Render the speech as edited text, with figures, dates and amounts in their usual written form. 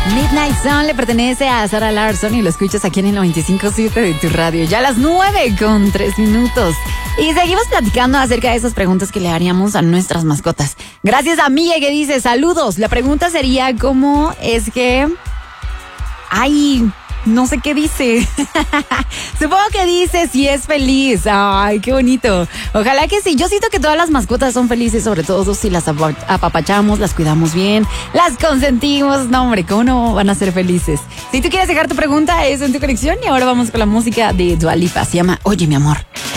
Midnight Sun le pertenece a Sarah Larson y lo escuchas aquí en el 95.7 de tu radio. Ya a las 9:03. Y seguimos platicando acerca de esas preguntas que le haríamos a nuestras mascotas. Gracias a Miguel que dice, saludos. La pregunta sería, ¿cómo es que... Ay, no sé qué dice. Supongo que dice si es feliz. Ay, qué bonito. Ojalá que sí. Yo siento que todas las mascotas son felices, sobre todo si las apapachamos, las cuidamos bien, las consentimos. No, hombre, ¿cómo no van a ser felices? Si tú quieres dejar tu pregunta, eso en tu conexión. Y ahora vamos con la música de Dua Lipa. Se llama Oye, mi amor.